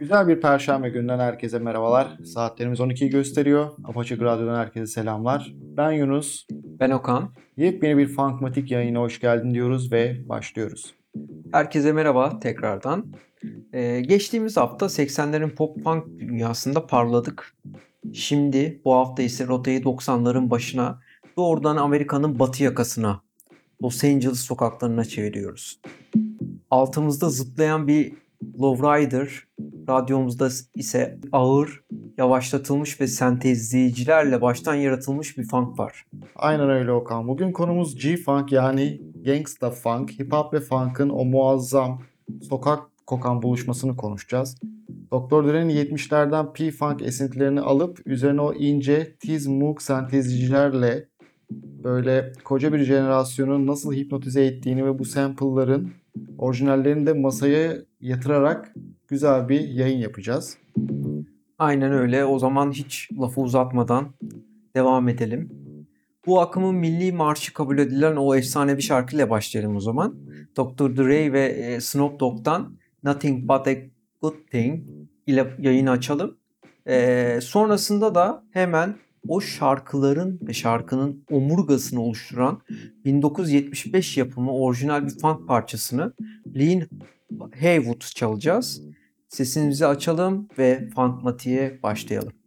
Güzel bir perşembe gününden herkese merhabalar. Saatlerimiz 12'yi gösteriyor. Apaçık Radyo'dan herkese selamlar. Ben Yunus. Ben Okan. Yepyeni bir Funkmatik yayına hoş geldin diyoruz ve başlıyoruz. Herkese merhaba tekrardan. Geçtiğimiz hafta 80'lerin pop punk dünyasında parladık. Şimdi bu hafta ise rotayı 90'ların başına, doğrudan Amerika'nın batı yakasına, Los Angeles sokaklarına çeviriyoruz. Altımızda zıplayan bir lowrider, radyomuzda ise ağır, yavaşlatılmış ve sentezleyicilerle baştan yaratılmış bir funk var. Aynen öyle Okan. Bugün konumuz G-Funk yani Gangsta Funk, Hip Hop ve Funk'ın o muazzam sokak kokan buluşmasını konuşacağız. Dr. Dre'nin 70'lerden P-Funk esintilerini alıp üzerine o ince Tiz-Moog sentezcilerle böyle koca bir jenerasyonu nasıl hipnotize ettiğini ve bu sample'ların orijinallerini de masaya yatırarak güzel bir yayın yapacağız. Aynen öyle. O zaman hiç lafı uzatmadan devam edelim. Bu akımın milli marşı kabul edilen o efsanevi şarkıyla başlayalım o zaman. Dr. Dre ve Snoop Dogg'dan Nothing But a Good Thing ile yayını açalım. Sonrasında da hemen o şarkıların ve şarkının omurgasını oluşturan 1975 yapımı orijinal bir funk parçasını Lean Haywood çalacağız. Sesimizi açalım ve Funkmatiğe başlayalım.